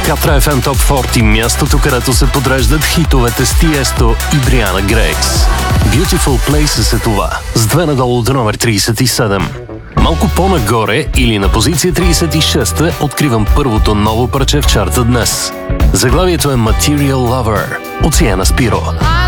Катра FM Top 40, мястото, където се подреждат хитовете с Тиесто и Бриана Грейс. Beautiful Places е това, с 2 надолу до номер 37. Малко по-нагоре или на позиция 36 откривам първото ново парче в чарта днес. Заглавието е Material Lover от Сиена Спиро.